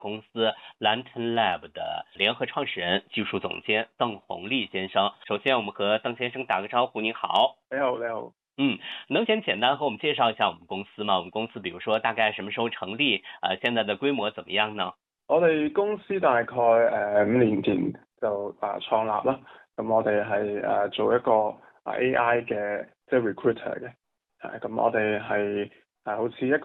公司 Lantern Lab 的联合创始人、技术总监邓宏立先生。首先，我们和邓先生打个招呼。您好。 你好，你好。 能先简单和我们介紹一下我們公司嗎？我們公司比如說大概什麼時候成立？現在的規模怎麼樣呢？ 我哋公司大概5年前就創立啦。咁我哋係做一個AI 嘅即係 recruiter 嘅。咁我哋係好似一個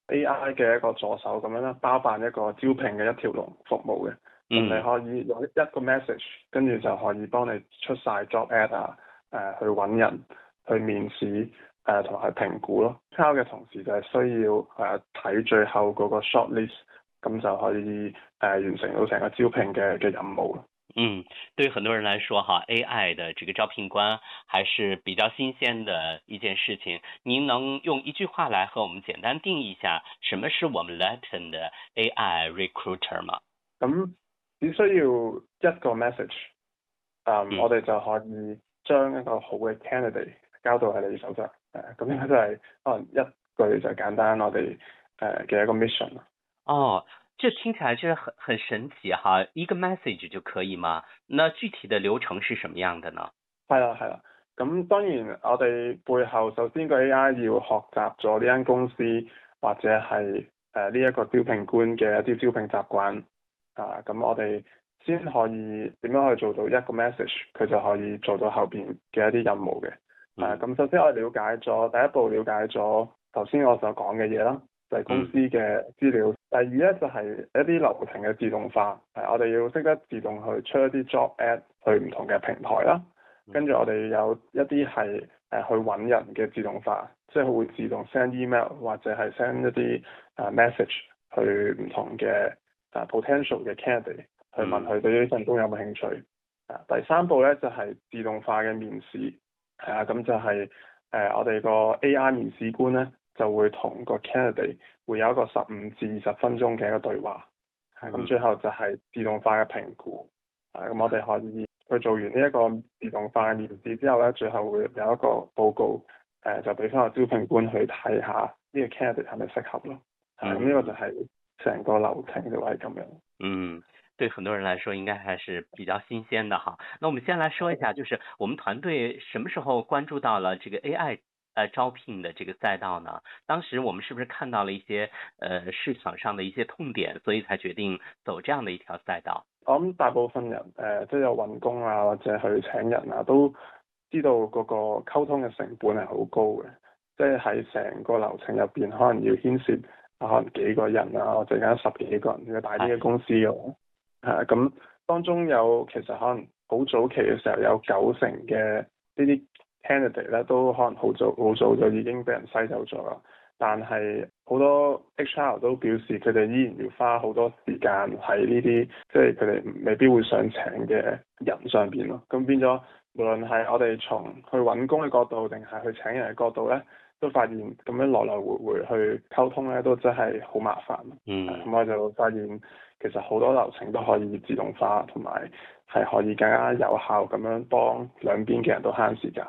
AI 嘅一個助手咁樣啦，包辦一個招聘嘅一條龍服務嘅。咁你可以用一個 message，跟住就可以幫你出晒 job ad 去揾人，去面試，同埋去評估咯。抄嘅同時就係需要睇最後嗰個 short list，咁就可以完成到成個招聘嘅任務。 對很多人來說哈，AI 的這個招聘官還是比較新鮮的一件事情。您能用一句話來和我們簡單定義一下，什麼是我們 Lantern 的 AI recruiter 嗎？咁只需要一個 message，我哋就可以將一個好嘅 candidate 交到喺你手上。咁應該都係可能一句就簡單我哋嘅一個 mission。 這聽起來就是很神奇哈，一個 message 就可以嗎？那具體的流程是什麼樣的呢？ 係啦，咁當然我哋背後首先個 AI 要學習咗呢間公司或者係呢一個招聘官嘅一啲招聘習慣。咁我哋先可以點樣去做到一個 message，佢就可以做到後邊嘅一啲任務嘅。咁首先我哋了解咗第一步，了解咗頭先我所講嘅嘢啦，就係公司嘅資料。第二咧就係一啲流程嘅自動化。我哋要識得自動去出一啲 job ad 去唔同嘅平台啦。跟住我哋有一啲係去揾人嘅自動化，即係會自動 send email 或者係 send 一啲message 去唔同嘅potential 嘅 candidate 去問佢對呢份工有冇興趣。第三步咧就係自動化嘅面試。咁就係我哋個 AI 面試官咧就會同個 candidate 會有一個15至20分鐘嘅一個對話。咁最後就係自動化嘅評估。咁我哋可以去做完呢一個自動化嘅面試之後咧，最後會有一個報告，就俾翻個招聘官去睇下呢個 candidate 係咪適合咯。咁呢個就係成個流程就係咁樣。 對很多人來說應該還是比較新鮮的哈。那我們先來說一下，就是我們團隊什麼時候關注到了這個 AI招聘的這個賽道呢？當時我們是不是看到了一些市場上的一些痛點，所以才決定走這樣的一條賽道？ 我諗大部分人即係有揾工啊或者去請人啊，都知道嗰個溝通嘅成本係好高嘅，即係喺成個流程入邊可能要牽涉可能幾個人啊，或者10幾個人嘅大啲嘅公司嘅。咁當中有其實可能好早期嘅時候有90%嘅呢啲 candidate 咧都可能好早就已經俾人篩走咗啦。但係好多 HR 都表示佢哋依然要花好多時間喺呢啲即係佢哋未必會想請嘅人上邊咯。咁變咗無論係我哋從去揾工嘅角度定係去請人嘅角度咧，都發現咁樣來來回回去溝通咧都真係好麻煩。咁我就發現其實好多流程都可以自動化，同埋係可以更加有效咁樣幫兩邊嘅人都慳時間。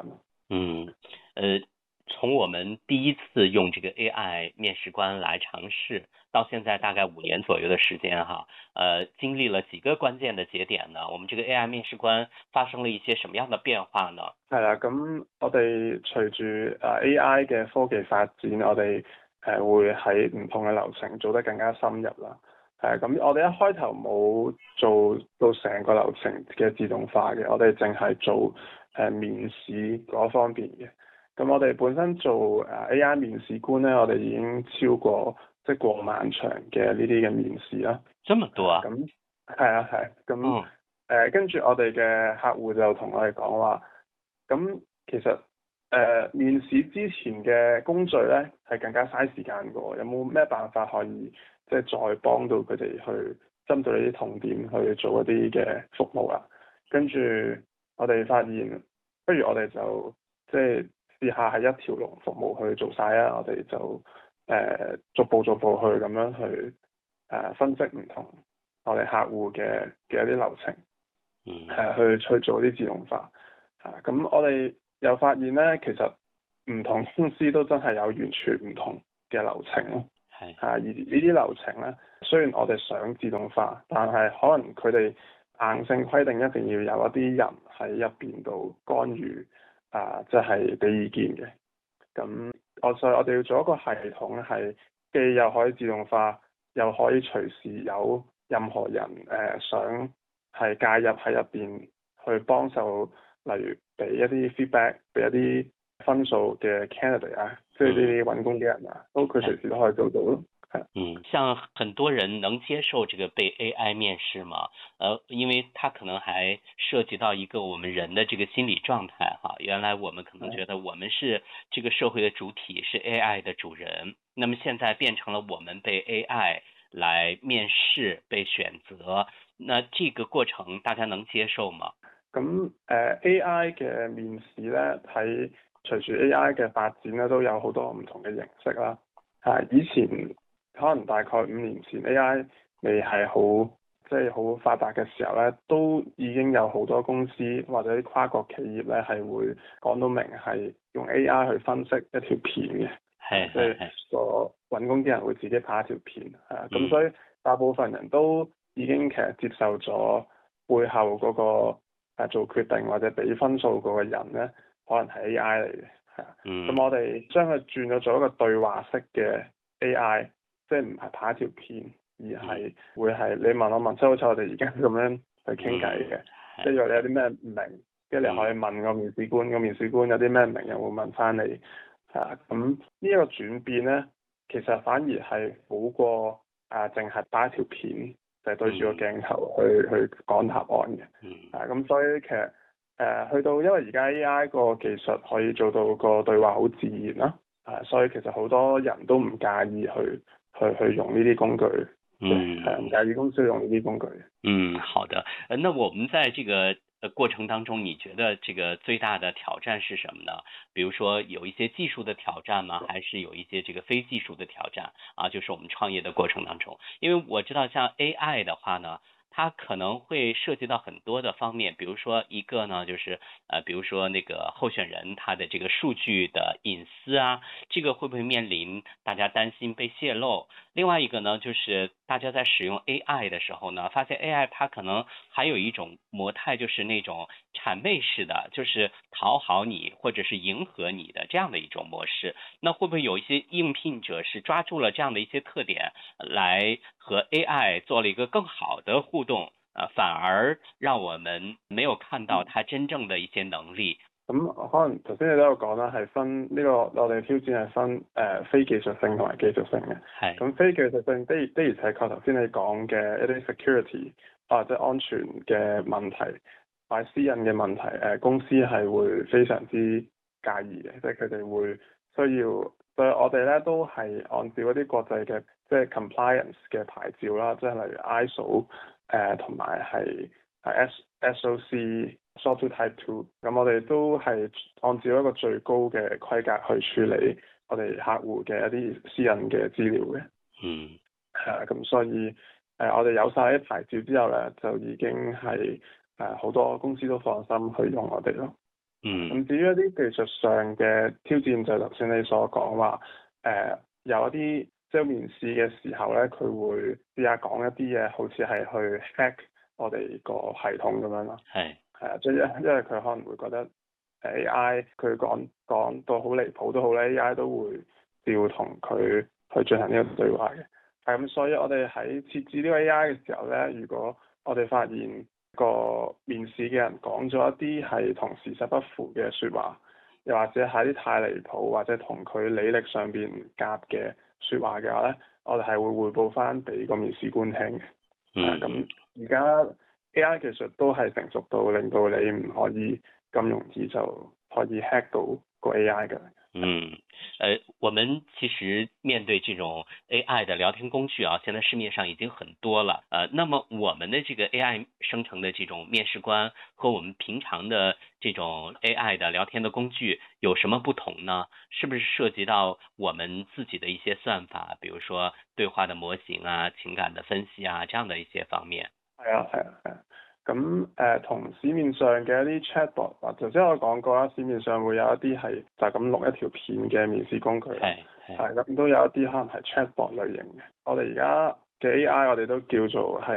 從我們第一次用這個 AI 面試官來嘗試，到現在大概5年左右的時間哈，經歷了幾個關鍵的節點呢？我們這個 AI 面試官發生了一些什麼樣的變化呢？ 係啦，咁我哋隨住AI 嘅科技發展，我哋會喺唔同嘅流程做得更加深入啦。咁我哋一開頭冇做到成個流程嘅自動化嘅，我哋淨係做面試嗰方面嘅。咁我哋本身做AI 面試官咧，我哋已經超過過萬場嘅呢啲嘅面試啦。 這麼多啊？ 咁係。咁跟住我哋嘅客戶就同我哋講話，咁其實面試之前嘅工序咧係更加嘥時間㗎。有冇咩辦法可以即係再幫到佢哋去針對呢啲痛點去做一啲嘅服務啊？跟住我哋發現，不如我哋就即係試下係一條龍服務去做晒啊！我哋就逐步去咁樣去分析唔同我哋客戶嘅一啲流程，去做啲自動化。咁我哋又發現咧，其實唔同公司都真係有完全唔同嘅流程咯。 而呢啲流程咧，雖然我哋想自動化，但係可能佢哋硬性規定一定要有一啲人喺入邊度干預，即係俾意見嘅。咁所以我哋要做一個系統係既又可以自動化，又可以隨時有任何人想係介入喺入邊去幫手，例如俾一啲 feedback， 俾一啲分數嘅 candidate 啊，即係啲揾工嘅人啊，都佢隨時都可以做到咯。 像很多人能接受這個被 AI 面試嗎？因為它可能還涉及到一個我們人的這個心理狀態哈。原來我們可能覺得我們是這個社會的主體，是 AI 的主人，那麼現在變成了我們被 AI 來面試、被選擇，那這個過程大家能接受嗎？ 咁AI 嘅面試咧，喺隨住 AI 嘅發展咧，都有好多唔同嘅形式啦。以前可能大概5年前 AI 未係好即係好發達嘅時候咧，都已經有好多公司或者啲跨國企業咧係會講到明係用 AI 去分析一條片嘅，即係個揾工啲人會自己拍一條片，咁所以大部分人都已經其實接受咗背後嗰個做決定或者俾分數嗰個人咧，可能係 AI 嚟嘅，咁我哋將佢轉咗做一個對話式嘅 AI。即係唔係拍一條片，而係會係你問我問，即係好似我哋而家咁樣去傾偈嘅。即係如果你有啲咩唔明，跟住你可以問個面試官，個面試官有啲咩唔明又會問翻你。咁呢一個轉變咧，其實反而係好過淨係拍一條片，就係對住個鏡頭去講答案嘅。咁所以其實去到因為而家 AI 個技術可以做到個對話好自然啦，所以其實好多人都唔介意去用呢啲工具，唔介意公司用呢啲工具。 好的。那我們在這個過程當中，你覺得這個最大的挑戰是什麼呢？比如說有一些技術的挑戰嗎？還是有一些這個非技術的挑戰啊？就是我們創業的過程當中，因為我知道像 AI 的話呢，它可能會涉及到很多的方面，比如說一個呢，就是比如說那個候選人他的這個數據的隱私啊，這個會不會面臨大家擔心被洩露？另外一個呢，就是大家在使用 AI 的時候呢，發現 AI 它可能還有一種模態，就是那種諂媚式的，就是討好你或者是迎合你的這樣的一種模式。那會不會有一些應聘者是抓住了這樣的一些特點，來和 AI 做了一個更好的互動，反而讓我們沒有看到它真正的一些能力？ 咁可能頭先你都有講啦，係分呢個我哋挑戰係分非技術性同埋技術性嘅。咁非技術性的而且確頭先你講嘅一啲 security 即係安全嘅問題，或者私隱嘅問題，公司係會非常之介意嘅，即係佢哋會需要，所以我哋咧都係按照一啲國際嘅即係 compliance 嘅牌照啦，即係例如 ISO 同埋係SOC。SOC Type 2，咁我哋都係按照一個最高嘅規格去處理我哋客戶嘅一啲私隱嘅資料嘅。咁所以我哋有晒啲牌照之後咧，就已經係好多公司都放心去用我哋咯。咁至於一啲技術上嘅挑戰，就頭先你所講話，有一啲即係面試嘅時候咧，佢會試下講一啲嘢，好似係去 hack 我哋個系統咁樣咯。即係因為佢可能會覺得 AI 佢講到好離譜都好咧 ，AI 都會照同佢去進行呢個對話嘅。咁所以我哋喺設置呢個 AI 嘅時候咧，如果我哋發現個面試嘅人講咗一啲係同事實不符嘅説話，又或者係啲太離譜或者同佢履歷上邊夾嘅説話嘅話咧，我哋係會匯報翻俾個面試官聽嘅。咁而家AI 技術都係成熟到令到你唔可以咁容易就可以 hack 到個 AI 嘅。 我們其實面對這種 AI 的聊天工具啊，現在市面上已經很多了。那麼我們的這個 AI 生成的這種面試官和我們平常的這種 AI 的聊天的工具有什麼不同呢？是不是涉及到我們自己的一些算法，比如說對話的模型啊、情感的分析啊，這樣的一些方面？ 係啊。咁同市面上嘅一啲 chatbot，頭先我講過啦，市面上會有一啲係就咁錄一條片嘅面試工具。 係咁都有一啲可能係 chatbot 類型嘅。我哋而家嘅 AI 我哋都叫做係